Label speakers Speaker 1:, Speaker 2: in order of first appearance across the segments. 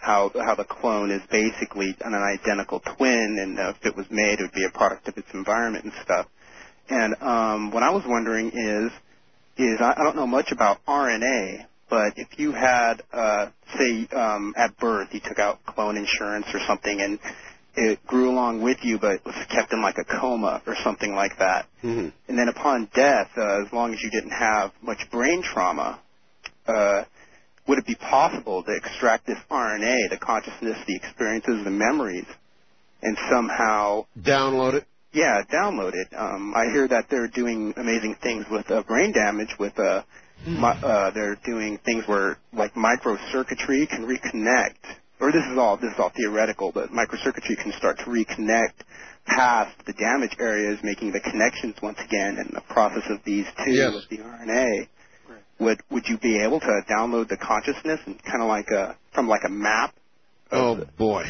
Speaker 1: how the clone is basically an identical twin, and if it was made, it would be a product of its environment and stuff. And what I was wondering is I don't know much about RNA, but if you had, say, at birth, you took out clone insurance or something, and it grew along with you, but was kept in like a coma or something like that.
Speaker 2: Mm-hmm.
Speaker 1: And then upon death, as long as you didn't have much brain trauma, would it be possible to extract this RNA, the consciousness, the experiences, the memories, and somehow
Speaker 2: download it?
Speaker 1: Yeah, download it. I hear that they're doing amazing things with brain damage. With they're doing things where like microcircuitry can reconnect. Or this is all theoretical, but microcircuitry can start to reconnect past the damaged areas, making the connections once again. And the process of these two with the RNA, would you be able to download the consciousness and kind of like from like a map?
Speaker 2: Oh boy!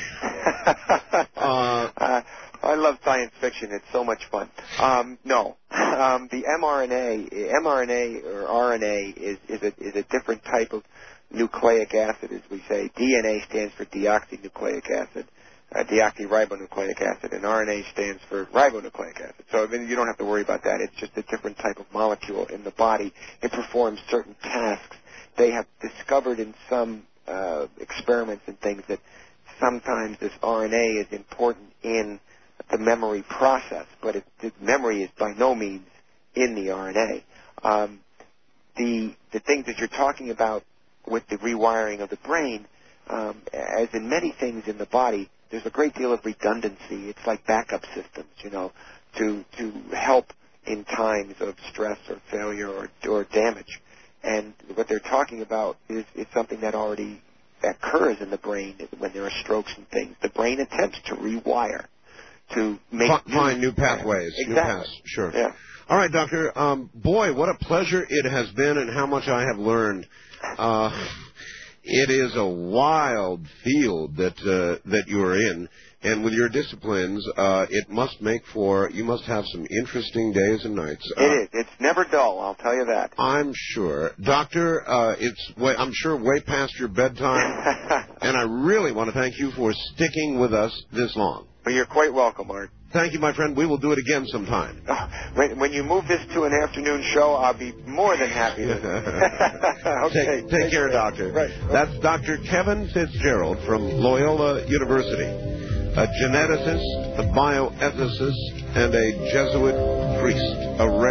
Speaker 3: I love science fiction. It's so much fun. No, the mRNA or RNA is a different type of nucleic acid, as we say. DNA stands for deoxynucleic acid, deoxyribonucleic acid, and RNA stands for ribonucleic acid. So I mean, you don't have to worry about that. It's just a different type of molecule in the body. It performs certain tasks. They have discovered in some experiments and things that sometimes this RNA is important in the memory process, but the memory is by no means in the RNA. The things that you're talking about with the rewiring of the brain, as in many things in the body, there's a great deal of redundancy. It's like backup systems, to help in times of stress or failure or damage. And what they're talking about is something that already occurs in the brain when there are strokes and things. The brain attempts to rewire, to
Speaker 2: find new pathways.
Speaker 3: Exactly.
Speaker 2: New paths. Sure.
Speaker 3: Yeah.
Speaker 2: All right, Doctor. Boy, what a pleasure it has been, and how much I have learned. It is a wild field that you are in, and with your disciplines, it must make you must have some interesting days and nights.
Speaker 3: It is. It's never dull, I'll tell you that.
Speaker 2: I'm sure. Doctor, I'm sure way past your bedtime, and I really want to thank you for sticking with us this long.
Speaker 3: Well, you're quite welcome, Art.
Speaker 2: Thank you, my friend. We will do it again sometime.
Speaker 3: When you move this to an afternoon show, I'll be more than happy to.
Speaker 2: Okay. Take care, Doctor. Right. That's Dr. Kevin Fitzgerald from Loyola University, a geneticist, a bioethicist, and a Jesuit priest.